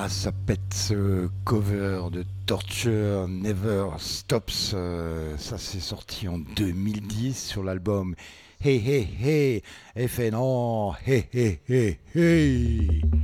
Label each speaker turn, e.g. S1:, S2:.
S1: Ah, ça pète ce cover de Torture Never Stops. Ça, c'est sorti en 2010 sur l'album Hey Hey Hey. Et fait non, hey hey hey hey.